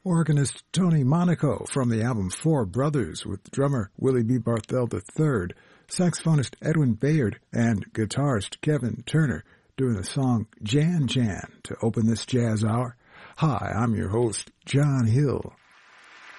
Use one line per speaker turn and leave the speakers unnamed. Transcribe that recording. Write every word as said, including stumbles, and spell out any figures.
organist Tony Monaco from the album Four Brothers with drummer Willie B. Barthel the third, saxophonist Edwin Bayard, and guitarist Kevin Turner doing the song Jan Jan to open this jazz hour. Hi, I'm your host, John Hill.